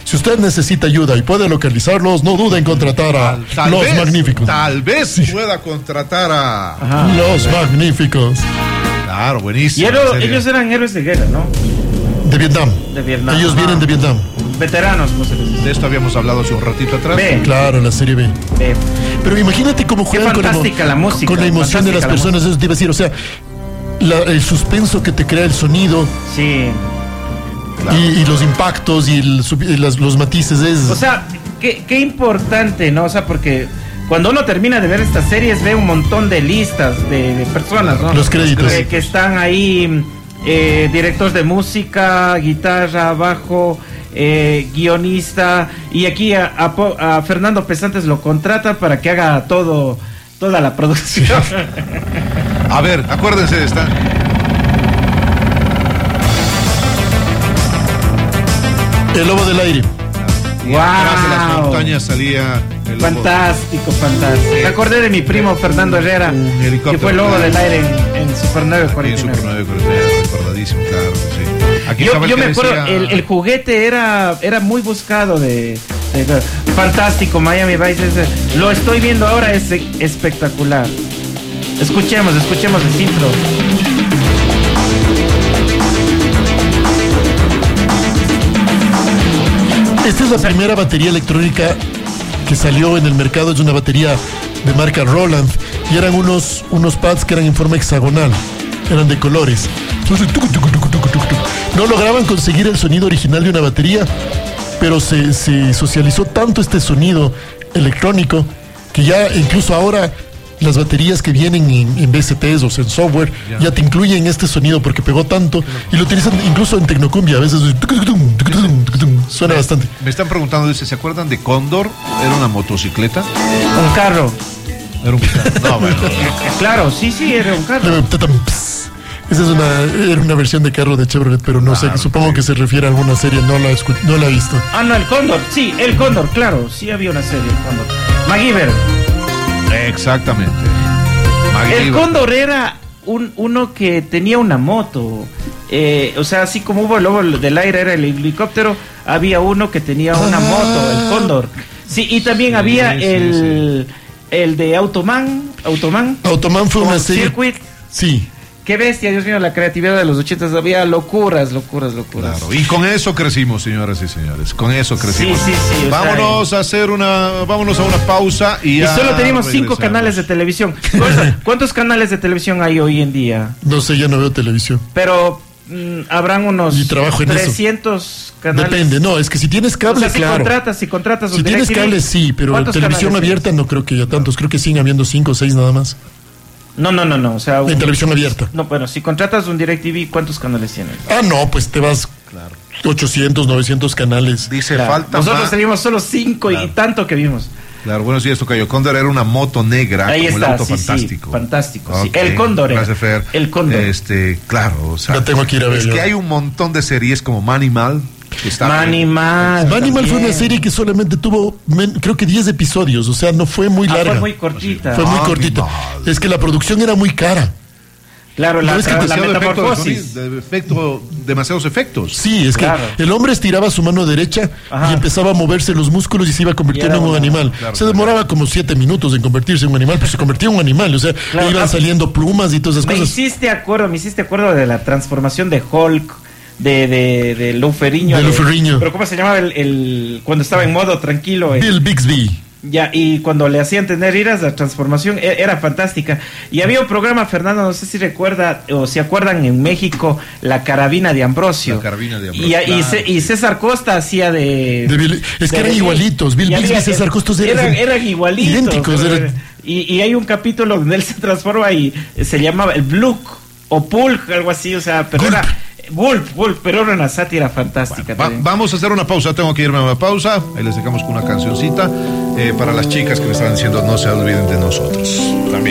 Si usted necesita ayuda y puede localizarlos, no dude en contratar a Los Magníficos. Tal vez pueda contratar a Los Magníficos. Claro, buenísimo. Y ellos eran héroes de guerra, ¿no? De Vietnam. Ellos vienen de Vietnam. Veteranos, no se les dice. De esto habíamos hablado hace un ratito atrás. Claro, la serie B. Pero imagínate cómo juegan con la música, con la emoción de las personas. Eso te iba a decir, o sea, el suspenso que te crea el sonido. Sí. Claro. Y los impactos y los matices. O sea, qué importante, ¿no? O sea, porque cuando uno termina de ver estas series, ve un montón de listas de personas, ¿no? Los créditos. Que están ahí, directores de música, guitarra, bajo, guionista. Y aquí a Fernando Pesantes lo contrata para que haga toda la producción. A ver, acuérdense de esta. El Lobo del Aire. Y atrás de las montañas salía el lobo. Fantástico. Me acordé de mi primo Fernando Herrera, que fue el Lobo del Aire en Super 949. En Super 949, recordadísimo, claro, sí. Aquí yo me acuerdo, el juguete era muy buscado fantástico, Miami Vice. Lo estoy viendo ahora, es espectacular. Escuchemos el intro. Esta es la primera batería electrónica que salió en el mercado. Es una batería de marca Roland y eran unos pads que eran en forma hexagonal, eran de colores. Entonces, no lograban conseguir el sonido original de una batería, pero se socializó tanto este sonido electrónico que ya incluso ahora las baterías que vienen en VSTs o en software ya te incluyen este sonido porque pegó tanto y lo utilizan incluso en tecnocumbia. A veces suena bastante. Me están preguntando, dice, ¿se acuerdan de Cóndor? ¿Era una motocicleta? Un carro. Era un carro. No, bueno. Claro, sí, era un carro. Esa era una versión de carro de Chevrolet, pero no sé, supongo que se refiere a alguna serie, no la he visto. No, el Cóndor, sí, el Cóndor, claro, sí había una serie, el Cóndor. MacGyver. Exactamente. El Cóndor era uno que tenía una moto. O sea, así como hubo el Lobo del Aire, era el helicóptero, había uno que tenía una moto, el Cóndor. Sí, y también había el de Automan. Automan fue una serie. Circuit. Sí. Qué bestia, Dios mío, la creatividad de los 80s, había locuras. Claro, y con eso crecimos, señoras y señores, con eso crecimos. Sí. Vámonos a una pausa y solo tenemos 5 canales de televisión. ¿Cuántos canales de televisión hay hoy en día? No sé, ya no veo televisión. Pero habrán unos 300 canales. Depende, no, es que si tienes cable, claro. Si contratas si tienes cable, sí, pero televisión abierta no creo que haya tantos, creo que siguen habiendo 5 o 6 nada más. No, o sea... En televisión abierta. No, bueno, si contratas un DirecTV, ¿cuántos canales tienes? No, pues te vas 800, 900 canales. Dice, falta nosotros teníamos solo 5 y tanto que vimos. Claro, bueno, sí, esto cayó. Cóndor era una moto negra. Ahí como está, el auto fantástico. Fantástico, okay. Sí. El Cóndor. Gracias, Fer. El Cóndor. Claro, o sea... Ya tengo que ir a ver. Es que hay un montón de series como Manimal. Manimal fue una serie que solamente tuvo creo que 10 episodios, o sea, no fue muy larga. Fue muy cortita. Fue muy cortita. Es que la producción era muy cara. Claro, la metamorfosis. Demasiados efectos. Sí, es que el hombre estiraba su mano derecha y empezaba a moverse los músculos y se iba convirtiendo en un animal. Se demoraba como 7 minutos en convertirse en un animal, pero se convertía en un animal, o sea, iban saliendo plumas y todas esas cosas. Me hiciste acuerdo de la transformación de Hulk. De Lou Ferrigno. Pero ¿cómo se llamaba cuando estaba en modo tranquilo? Bill Bixby. Ya, y cuando le hacían tener iras, la transformación era fantástica. Y había un programa, Fernando, no sé si recuerda o si acuerdan, en México, La Carabina de Ambrosio. Y César Costa hacía es que eran igualitos. Bill Bixby y César Costa eran igualitos. Idénticos. Y hay un capítulo donde él se transforma y se llamaba el Bluk o Pulk, algo así, o sea, pero era... Wolf, pero era una sátira fantástica. Vamos a hacer una pausa, tengo que irme a una pausa. Ahí les dejamos con una cancioncita para las chicas que me están diciendo no se olviden de nosotros. También.